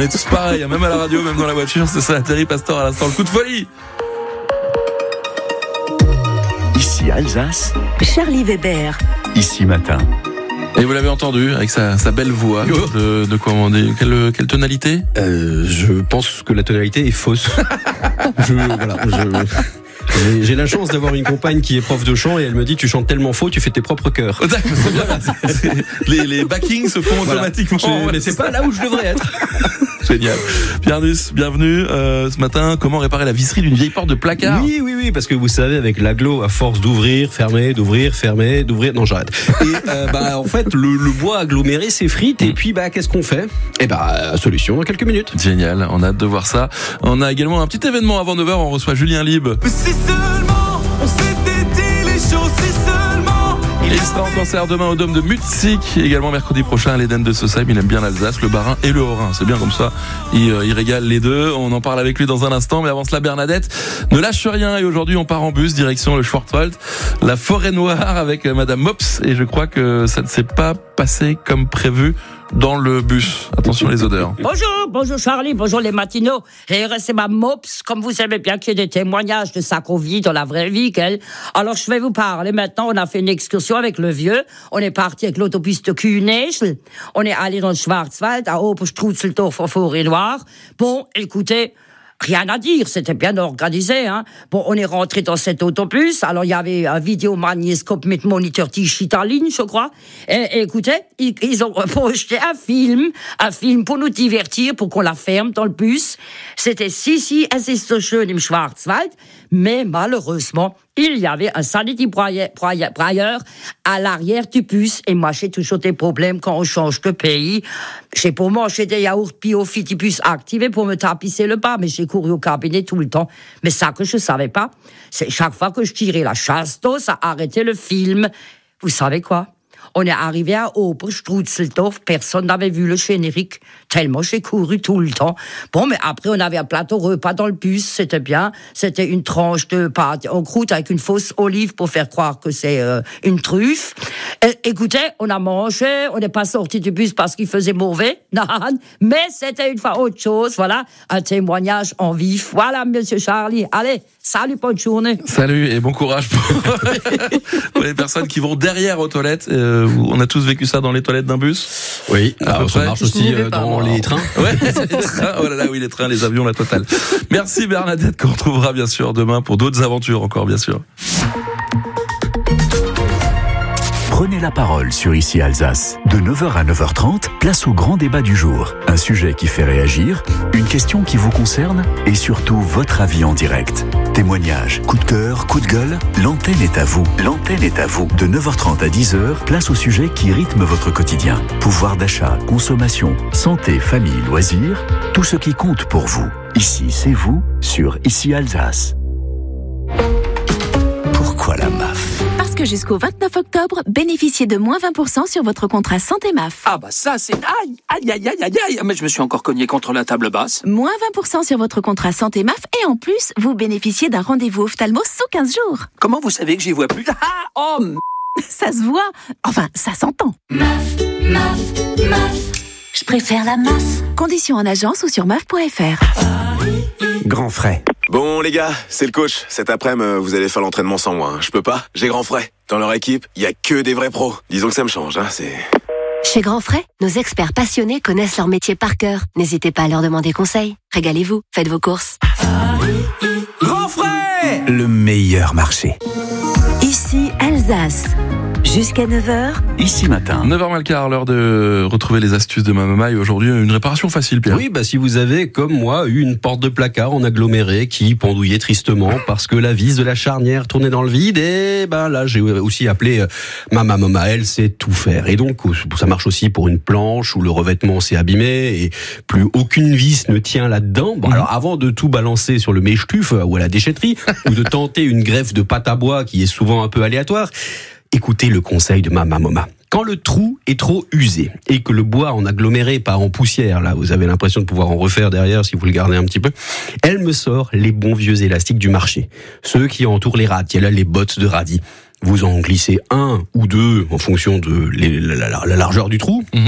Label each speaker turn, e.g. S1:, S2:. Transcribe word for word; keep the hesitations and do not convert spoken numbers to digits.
S1: On est tous pareils, même à la radio, même dans la voiture. C'est ça, Thierry Pastor à l'instant. Le coup de folie.
S2: Ici Alsace.
S3: Charlie Weber.
S2: Ici Matin.
S1: Et vous l'avez entendu avec sa, sa belle voix. De, de quoi on dit, quelle, quelle tonalité?
S4: euh, Je pense que la tonalité est fausse. je, voilà, je... J'ai, j'ai la chance d'avoir une compagne qui est prof de chant et elle me dit tu chantes tellement faux, tu fais tes propres chœurs.
S1: Oh, d'accord, c'est bien. C'est, c'est, les, les backings se font voilà. automatiquement.
S4: C'est, mais c'est pas là où je devrais être.
S1: Génial. Pierre-Nus, bienvenue. Euh, ce matin, comment réparer la visserie d'une vieille porte de placard?
S4: Oui, oui, oui, parce que vous savez, avec l'agglo, à force d'ouvrir, fermer, d'ouvrir, fermer, d'ouvrir, non, j'arrête. Et euh, bah en fait, le, le bois aggloméré s'effrite. Et puis bah qu'est-ce qu'on fait? Et bah solution dans quelques minutes.
S1: Génial. On a hâte de voir ça. On a également un petit événement avant neuf heures. On reçoit Julien Lieb.
S5: Si seulement on s'était dit les choses, si seulement.
S1: Il sera en concert demain au Dôme de Mutzig, également mercredi prochain à l'Éden de Sausheim. Il aime bien l'Alsace, le Bas-Rhin et le Haut-Rhin. C'est bien comme ça, il, euh, il régale les deux. On en parle avec lui dans un instant, mais avant cela, Bernadette ne lâche rien. Et aujourd'hui, on part en bus, direction le Schwarzwald, la forêt noire avec Madame Mops. Et je crois que ça ne s'est pas passé comme prévu dans le bus. Attention les odeurs.
S6: Bonjour, bonjour Charlie, bonjour les matinaux. Et c'est ma Mops, comme vous savez bien qu'il y a des témoignages de sa vie dans la vraie vie, qu'elle. Alors je vais vous parler maintenant. On a fait une excursion avec le vieux. On est parti avec l'autobus de Kühnäschl. On est allé dans le Schwarzwald, à Oberstrutzeldorf, en forêt noire. Bon, écoutez, rien à dire, c'était bien organisé, hein. Bon, on est rentré dans cet autobus, alors il y avait un vidéomagnétoscope mit moniteur digitaline, je crois. Et, et écoutez, ils, ils ont projeté un film, un film pour nous divertir, pour qu'on la ferme dans le bus. C'était si, si, es ist so schön im Schwarzwald, mais malheureusement, il y avait un sanity brailleur à l'arrière du bus. Et moi, j'ai toujours des problèmes quand on change de pays. J'ai pour manger des yaourts bio Fitibus activés pour me tapisser le bas, mais j'ai couru au cabinet tout le temps. Mais ça que je savais pas, c'est chaque fois que je tirais la chasse d'eau, ça arrêtait le film. Vous savez quoi? On est arrivé à Oberstrutzeldorf, personne n'avait vu le générique, tellement j'ai couru tout le temps. Bon, mais après, on avait un plateau repas dans le bus, c'était bien. C'était une tranche de pâte en croûte avec une fausse olive pour faire croire que c'est euh, une truffe. Et, écoutez, on a mangé, on n'est pas sorti du bus parce qu'il faisait mauvais, non, mais c'était une fois autre chose, voilà, un témoignage en vif. Voilà, monsieur Charlie, allez, salut, bonne journée.
S1: Salut et bon courage pour, pour les personnes qui vont derrière aux toilettes. Euh, on a tous vécu ça dans les toilettes d'un bus.
S4: Oui,
S1: à
S4: alors, ça marche aussi euh, dans
S1: pas,
S4: les trains.
S1: Ouais, les trains. Oh là là, oui, les trains, les avions, la totale. Merci Bernadette, qu'on retrouvera bien sûr demain pour d'autres aventures encore, bien sûr.
S2: Prenez la parole sur Ici Alsace. De neuf heures à neuf heures trente, place au grand débat du jour. Un sujet qui fait réagir, une question qui vous concerne et surtout votre avis en direct. Témoignages, coup de cœur, coup de gueule, l'antenne est à vous. L'antenne est à vous. De neuf heures trente à dix heures, place au sujet qui rythme votre quotidien. Pouvoir d'achat, consommation, santé, famille, loisirs, tout ce qui compte pour vous. Ici, c'est vous sur Ici Alsace. Pourquoi la M A F ?
S7: Parce que jusqu'au vingt-neuf octobre, bénéficiez de moins vingt pour cent sur votre contrat santé M A F.
S8: Ah bah ça c'est... Aïe, aïe, aïe, aïe, aïe, aïe. Mais je me suis encore cogné contre la table basse.
S7: Moins vingt pour cent sur votre contrat santé M A F et en plus, vous bénéficiez d'un rendez-vous ophtalmo sous quinze jours.
S8: Comment vous savez que j'y vois plus? Ah, oh m...
S7: Ça se voit. Enfin, ça s'entend.
S9: M A F, M A F, M A F. Je préfère la M A F.
S7: Conditions en agence ou sur M A F point F R.
S10: Grand frais. Bon les gars, c'est le coach. Cet après-midi, vous allez faire l'entraînement sans moi. Je peux pas, j'ai Grand Frais. Dans leur équipe, il y a que des vrais pros. Disons que ça me change, hein, c'est...
S11: Chez Grand Frais, nos experts passionnés connaissent leur métier par cœur. N'hésitez pas à leur demander conseil. Régalez-vous, faites vos courses.
S5: Grand Frais,
S2: le meilleur marché.
S3: Ici Alsace. Jusqu'à neuf heures.
S2: Ici Matin.
S1: neuf heures moins le quart, l'heure de retrouver les astuces de ma maman. Et aujourd'hui, une réparation facile, Pierre.
S4: Oui, bah si vous avez, comme moi, eu une porte de placard en aggloméré qui pendouillait tristement parce que la vis de la charnière tournait dans le vide, et ben là, j'ai aussi appelé ma maman. Elle sait tout faire. Et donc, ça marche aussi pour une planche où le revêtement s'est abîmé et plus aucune vis ne tient là-dedans. Bon, alors, avant de tout balancer sur le mèche-tuf ou à la déchetterie, ou de tenter une greffe de pâte à bois qui est souvent un peu aléatoire, écoutez le conseil de ma maman. Quand le trou est trop usé et que le bois en aggloméré part en poussière, là vous avez l'impression de pouvoir en refaire derrière si vous le gardez un petit peu, elle me sort les bons vieux élastiques du marché, ceux qui entourent les radis, là les bottes de radis. Vous en glissez un ou deux en fonction de la largeur du trou.